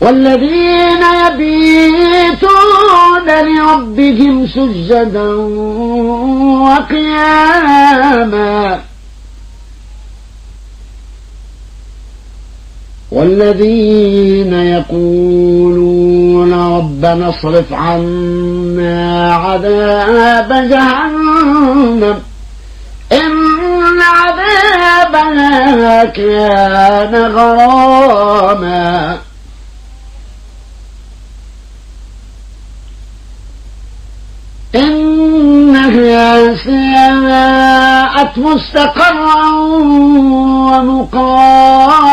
والذين يبيتون لربهم سجدا وقياما والذين يقولون ربنا اصرف عنا عذاب جهنم إن عذابها كان غراما إنها ساءت مستقرا ومقاما